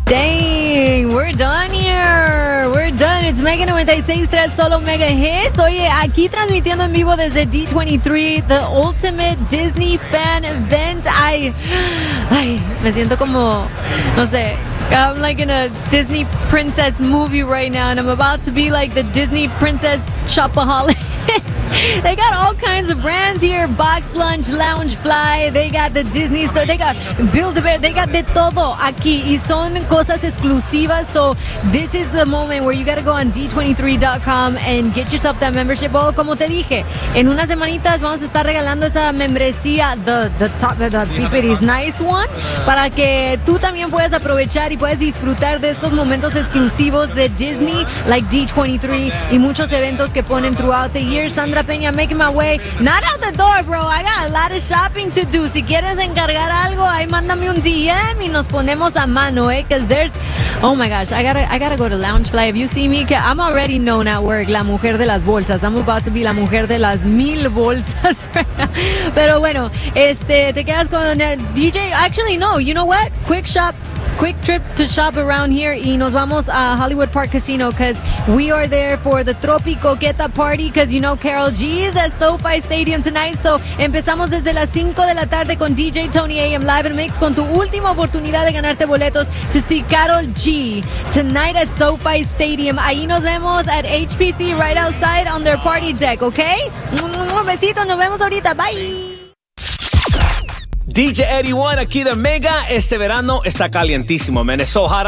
Dang, we're done here. We're done. It's Mega 96.3, solo Mega Hits. Oye, aquí transmitiendo en vivo desde D23, the ultimate Disney fan event. Ay, me siento como, no sé, I'm like in a Disney princess movie right now, and I'm about to be like the Disney princess shopaholic. They got all kinds of brands here. Box Lunch, Loungefly. They got the Disney store. They got Build-A-Bear. They got de todo aquí. Y son cosas exclusivas. So this is the moment where you got to go on D23.com and get yourself that membership. O como te dije, en unas semanitas vamos a estar regalando esa membresía, the Pipiris Nice One, para que tú también puedas aprovechar y puedas disfrutar de estos momentos exclusivos de Disney, like D23 y muchos eventos que ponen throughout the year. Sandra Peña, making my way, not out the door, bro. I got a lot of shopping to do. Si quieres encargar algo, ahí mándame un DM y nos ponemos a mano, because there's, oh my gosh, I gotta go to Loungefly. If you see me, I'm already known at work, la mujer de las bolsas. I'm about to be la mujer de las 1000 bolsas. Pero bueno, te quedas con DJ. Actually, no, you know what? Quick trip to shop around here y nos vamos a Hollywood Park Casino because we are there for the Tropicoqueta party because you know Karol G is at SoFi Stadium tonight. So empezamos desde las 5 de la tarde con DJ Tony AM Live and Mix con tu última oportunidad de ganarte boletos to see Karol G tonight at SoFi Stadium. Ahí nos vemos at HPC right outside on their party deck, ¿ok? Un besito, nos vemos ahorita. Bye. DJ 81 aquí de Mega. Este verano está calientísimo, man. It's so hot